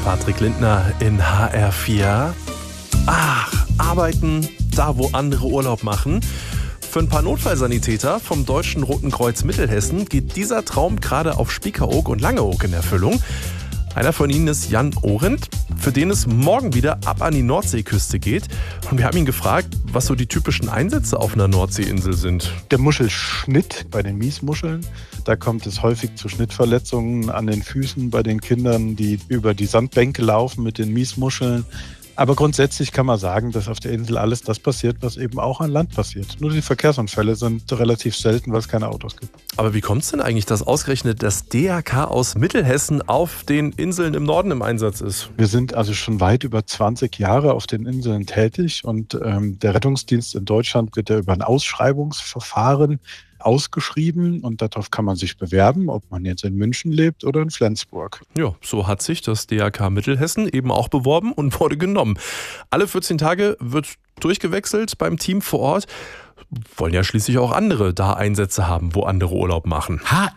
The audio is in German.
Patrick Lindner in HR4. Ach, arbeiten da, wo andere Urlaub machen. Für ein paar Notfallsanitäter vom Deutschen Roten Kreuz Mittelhessen geht dieser Traum gerade auf Spiekeroog und Langeoog in Erfüllung. Einer von ihnen ist Jan Orendt, für den es morgen wieder ab an die Nordseeküste geht. Und wir haben ihn gefragt, was so die typischen Einsätze auf einer Nordseeinsel sind. Der Muschelschnitt bei den Miesmuscheln. Da kommt es häufig zu Schnittverletzungen an den Füßen bei den Kindern, die über die Sandbänke laufen mit den Miesmuscheln. Aber grundsätzlich kann man sagen, dass auf der Insel alles das passiert, was eben auch an Land passiert. Nur die Verkehrsunfälle sind relativ selten, weil es keine Autos gibt. Aber wie kommt es denn eigentlich, dass ausgerechnet das DRK aus Mittelhessen auf den Inseln im Norden im Einsatz ist? Wir sind also schon weit über 20 Jahre auf den Inseln tätig und der Rettungsdienst in Deutschland wird ja über ein Ausschreibungsverfahren ausgeschrieben und darauf kann man sich bewerben, ob man jetzt in München lebt oder in Flensburg. Ja, so hat sich das DRK Mittelhessen eben auch beworben und wurde genommen. Alle 14 Tage wird durchgewechselt beim Team vor Ort. Wollen ja schließlich auch andere da Einsätze haben, wo andere Urlaub machen.